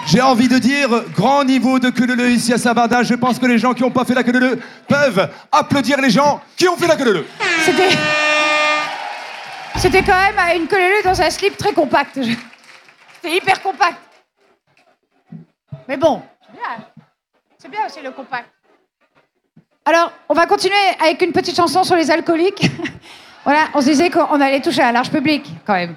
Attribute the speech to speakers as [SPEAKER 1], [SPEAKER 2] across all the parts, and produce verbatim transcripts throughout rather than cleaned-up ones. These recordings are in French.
[SPEAKER 1] J'ai envie de dire, grand niveau de queue-leu ici à Saint-Barda. Je pense que les gens qui n'ont pas fait la queue-leu peuvent applaudir les gens qui ont fait la queue-leu.
[SPEAKER 2] C'était... C'était quand même une queue-leu dans un slip très compact. C'était hyper compact. Mais bon, c'est bien. C'est bien aussi le compact. Alors, on va continuer avec une petite chanson sur les alcooliques. Voilà, on se disait qu'on allait toucher un large public, quand même.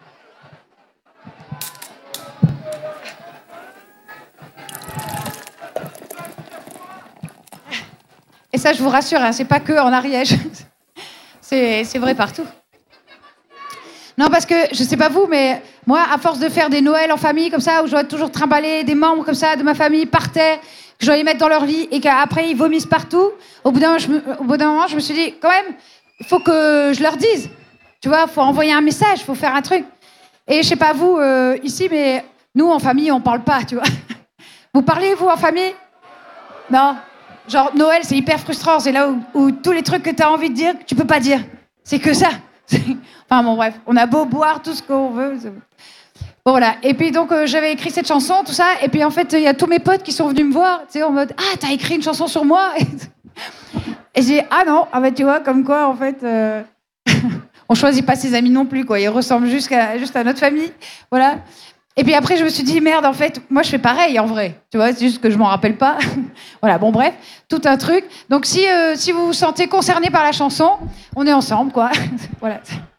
[SPEAKER 2] Et ça, je vous rassure, hein, c'est pas que en Ariège. c'est, c'est vrai partout. Non, parce que, je sais pas vous, mais moi, à force de faire des Noëls en famille, comme ça, où je dois toujours trimballer des membres comme ça de ma famille par terre, que je dois les mettre dans leur lit et qu'après, ils vomissent partout, au bout d'un, je me, au bout d'un moment, je me suis dit, quand même, il faut que je leur dise. Tu vois, il faut envoyer un message, il faut faire un truc. Et je sais pas vous, euh, ici, mais nous, en famille, on parle pas, tu vois. Vous parlez, vous, en famille? Non. Genre, Noël, c'est hyper frustrant. C'est là où, où tous les trucs que tu as envie de dire, tu peux pas dire. C'est que ça. C'est... Enfin, bon, bref. On a beau boire tout ce qu'on veut. C'est... Bon, voilà. Et puis, donc, euh, j'avais écrit cette chanson, tout ça. Et puis, en fait, il y a tous mes potes qui sont venus me voir, tu sais, en mode, ah, t'as écrit une chanson sur moi? Et j'ai dit, ah non. Ah, bah, tu vois, comme quoi, en fait, euh... on choisit pas ses amis non plus, quoi. Ils ressemblent juste à, juste à notre famille. Voilà. Et puis après, je me suis dit, merde, en fait, moi, je fais pareil, en vrai. Tu vois, c'est juste que je m'en rappelle pas. Voilà, bon, bref, tout un truc. Donc, si, euh, si vous vous sentez concerné par la chanson, on est ensemble, quoi. Voilà.